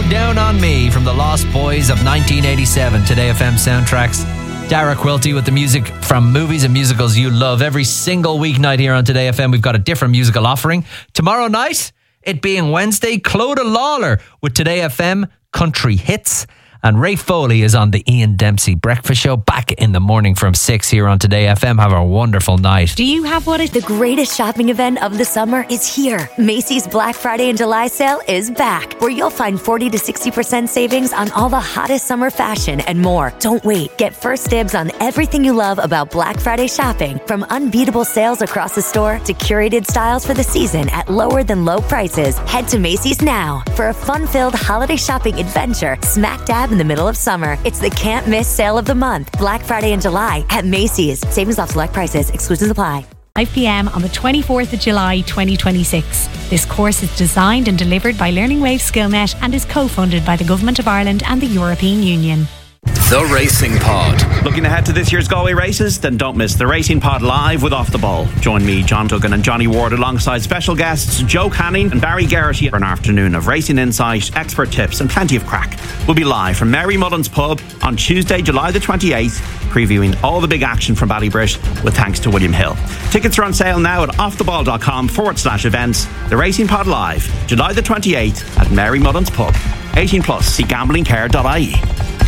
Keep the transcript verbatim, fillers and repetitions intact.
Down on Me from the Lost Boys of nineteen eighty-seven. Today F M Soundtracks. Dara Quilty with the music from movies and musicals you love. Every single weeknight here on Today F M, we've got a different musical offering. Tomorrow night, it being Wednesday, Clodagh Lawler with Today F M Country Hits. And Ray Foley is on the Ian Dempsey Breakfast Show, back in the morning from six here on Today F M. Have a wonderful night. Do you have what is the greatest shopping event of the summer is here? Macy's Black Friday and July sale is back, where you'll find forty to sixty percent savings on all the hottest summer fashion and more. Don't wait. Get first dibs on everything you love about Black Friday shopping, from unbeatable sales across the store to curated styles for the season at lower than low prices. Head to Macy's now for a fun-filled holiday shopping adventure smack dab in the middle of summer. It's the can't miss sale of the month. Black Friday in July at Macy's. Savings off select prices. Exclusions apply. five p.m. on the twenty-fourth of July twenty twenty-six. This course is designed and delivered by Learning Wave SkillNet and is co-funded by the Government of Ireland and the European Union. The Racing Pod. Looking ahead to this year's Galway races? Then don't miss the Racing Pod live with Off the Ball. Join me, John Duggan and Johnny Ward, alongside special guests Joe Canning and Barry Garrity for an afternoon of racing insight, expert tips and plenty of crack. We'll be live from Mary Mullen's Pub on Tuesday, July the twenty-eighth, previewing all the big action from Ballybrit with thanks to William Hill. Tickets are on sale now at offtheball.com forward slash events. The Racing Pod live, July the twenty-eighth at Mary Mullen's Pub. eighteen plus, see gamblingcare dot I E.